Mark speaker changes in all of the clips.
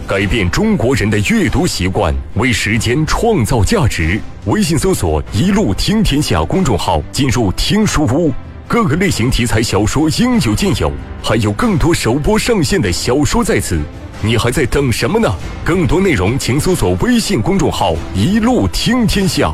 Speaker 1: 改变中国人的阅读习惯，为时间创造价值。微信搜索“一路听天下”公众号，进入听书屋，各个类型题材小说应有尽有，还有更多首播上线的小说在此，你还在等什么呢？更多内容请搜索微信公众号“一路听天下”。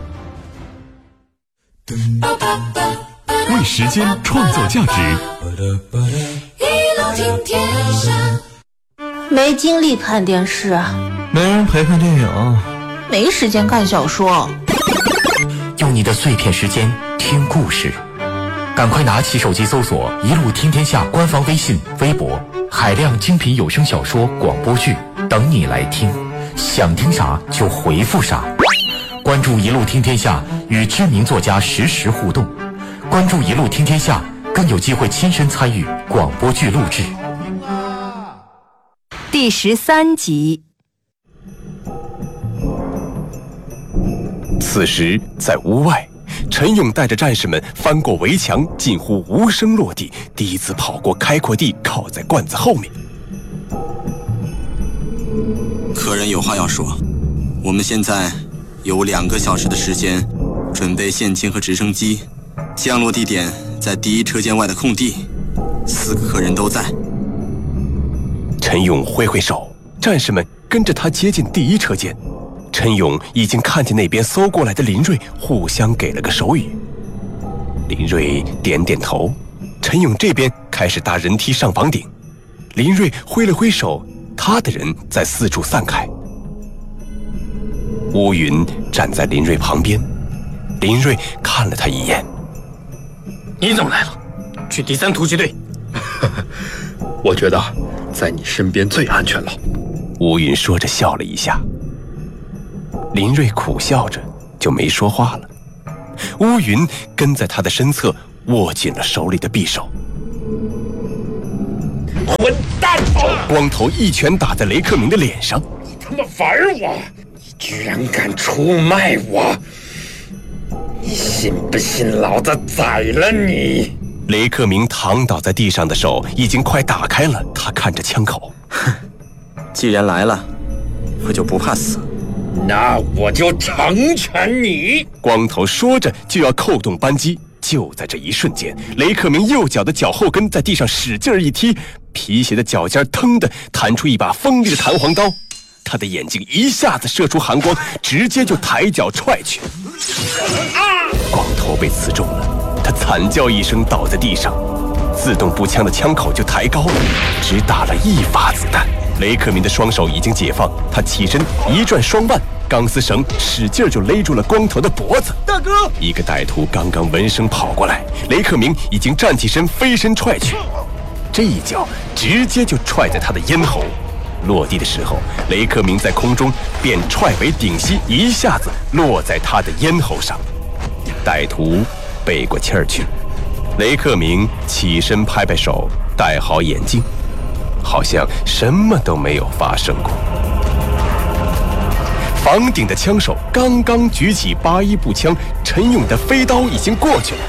Speaker 1: 为时间创造价值，
Speaker 2: 一路听天下。
Speaker 3: 没精力看电视，
Speaker 4: 没人陪看电影，
Speaker 3: 没时间看小说。
Speaker 5: 用你的碎片时间听故事，赶快拿起手机搜索“一路听天下”官方微信、微博，海量精品有声小说、广播剧等你来听，想听啥就回复啥。关注“一路听天下”，与知名作家实时互动。关注“一路听天下”，更有机会亲身参与广播剧录制。
Speaker 6: 第13集。
Speaker 7: 此时在屋外，陈勇带着战士们翻过围墙，近乎无声落地，第一次跑过开阔地，靠在罐子后面。
Speaker 8: 客人有话要说，我们现在有2个小时的时间准备现金和直升机，降落地点在第1车间外的空地，4个客人都在。
Speaker 7: 陈勇挥挥手，战士们跟着他接近第1车间。陈勇已经看见那边搜过来的林瑞互相给了个手语。林瑞点点头，陈勇这边开始搭人梯上房顶。林瑞挥了挥手，他的人在四处散开。乌云站在林瑞旁边，林瑞看了他一眼。
Speaker 9: 你怎么来了？去第3突击队。我觉得在你身边最安全了。
Speaker 7: 乌云说着笑了一下。林瑞苦笑着就没说话了。乌云跟在他的身侧，握紧了手里的匕首。
Speaker 9: 混蛋！
Speaker 7: 光头一拳打在雷克明的脸上。
Speaker 9: 你他妈玩我！你居然敢出卖我！你信不信老子宰了你？
Speaker 7: 雷克明躺倒在地上的手已经快打开了，他看着枪口。
Speaker 8: 哼，既然来了，我就不怕死。
Speaker 9: 那我就成全你！
Speaker 7: 光头说着就要扣动扳机，就在这一瞬间，雷克明右脚的脚后跟在地上使劲一踢，皮鞋的脚尖腾地弹出一把锋利的弹簧刀，他的眼睛一下子射出寒光，直接就抬脚踹去。光头被刺中了，他惨叫一声倒在地上，自动步枪的枪口就抬高了，只打了1发子弹。雷克明的双手已经解放，他起身一转双腕，钢丝绳使劲就勒住了光头的脖子。
Speaker 9: 大哥！
Speaker 7: 一个歹徒刚刚闻声跑过来，雷克明已经站起身飞身踹去，这一脚直接就踹在他的咽喉。落地的时候，雷克明在空中便踹为顶膝，一下子落在他的咽喉上。歹徒背过气儿去，雷克明起身拍拍手，戴好眼镜，好像什么都没有发生过。房顶的枪手刚刚举起81步枪，陈勇的飞刀已经过去了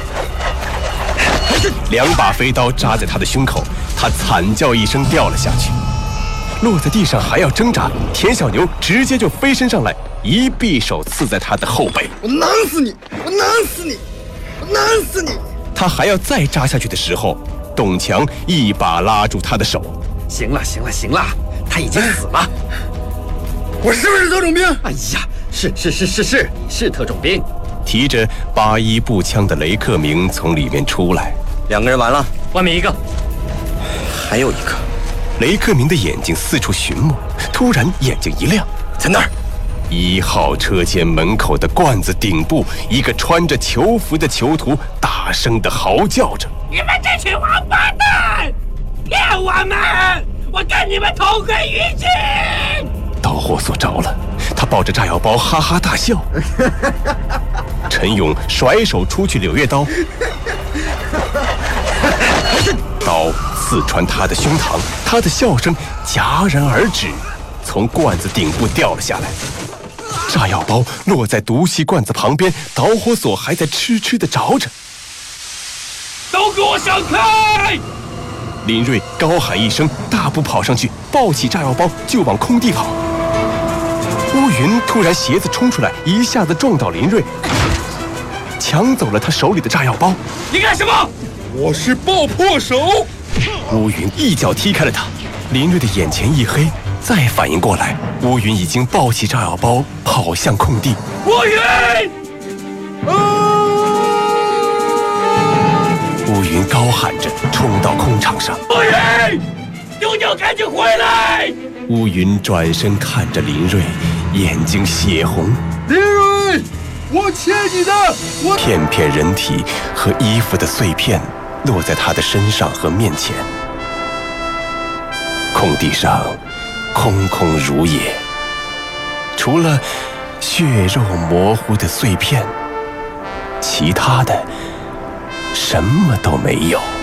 Speaker 7: ，2把飞刀扎在他的胸口，他惨叫一声掉了下去，落在地上还要挣扎。田小牛直接就飞身上来，一匕首刺在他的后背。
Speaker 9: 我弄死你！我弄死你！我弄死你！
Speaker 7: 他还要再扎下去的时候，董强一把拉住他的手。
Speaker 9: 行了，他已经死了。我是不是特种兵？哎呀，是，你是特种兵。
Speaker 7: 提着81步枪的雷克明从里面出来。
Speaker 8: 2个人完了，
Speaker 9: 外面1个，
Speaker 8: 还有1个。
Speaker 7: 雷克明的眼睛四处寻摸，突然眼睛一亮，
Speaker 8: 在那儿
Speaker 7: ，1号车间门口的罐子顶部，一个穿着囚服的囚徒大声地嚎叫着：“
Speaker 10: 你们这群王八蛋，骗我们！我跟你们同归于尽！”
Speaker 7: 导火索着了，他抱着炸药包哈哈大笑。陈勇甩手出去，柳叶刀，刀刺穿他的胸膛，他的笑声戛然而止，从罐子顶部掉了下来。炸药包落在毒气罐子旁边，导火索还在痴痴地着。
Speaker 10: 都给我闪开！
Speaker 7: 林瑞高喊一声，大步跑上去，抱起炸药包就往空地跑。乌云突然鞋子冲出来，一下子撞倒林瑞，抢走了他手里的炸药包。
Speaker 10: 你干什么？
Speaker 9: 我是爆破手！
Speaker 7: 乌云一脚踢开了他，林瑞的眼前一黑，再反应过来，乌云已经抱起炸药包跑向空地。
Speaker 10: 乌云！
Speaker 7: 乌云高喊着冲到空场上。
Speaker 10: 乌云，丢丢赶紧回来！
Speaker 7: 乌云转身看着林瑞，眼睛血红。
Speaker 9: 林瑞，我欠你的！
Speaker 7: 片片人体和衣服的碎片落在他的身上和面前。空地上空空如也，除了血肉模糊的碎片，其他的什么都没有。